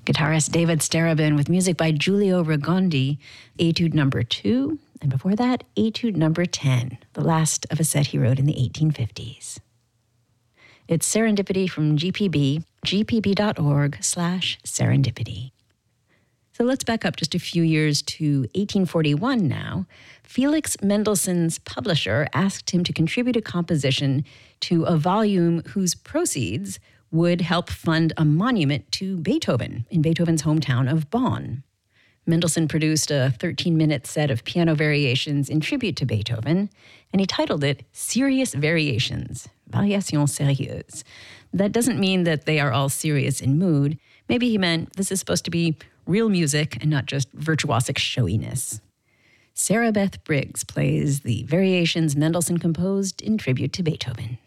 Guitarist David Starobin with music by Giulio Ragondi, Etude Number 2, and before that, Etude Number 10, the last of a set he wrote in the 1850s. It's Serendipity from GPB, gpb.org/serendipity. So let's back up just a few years to 1841 now. Felix Mendelssohn's publisher asked him to contribute a composition to a volume whose proceeds would help fund a monument to Beethoven in Beethoven's hometown of Bonn. Mendelssohn produced a 13-minute set of piano variations in tribute to Beethoven, and he titled it Serious Variations, Variations Sérieuses. That doesn't mean that they are all serious in mood. Maybe he meant this is supposed to be real music and not just virtuosic showiness. Sarah Beth Briggs plays the variations Mendelssohn composed in tribute to Beethoven.